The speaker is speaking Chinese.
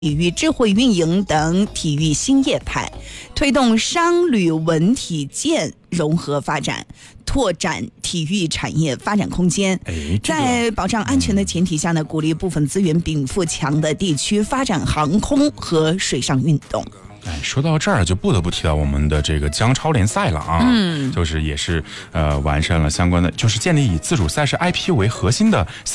体育智慧运营等体育新业态，推动商旅文体建融合发展，拓展体育产业发展空间。在保障安全的前提下呢，鼓励部分资源禀赋强的地区发展航空和水上运动。 说到这儿就不得不提到我们的这个江超联赛了啊，就是也是完善了相关的，就是建立以自主赛事 IP 为核心的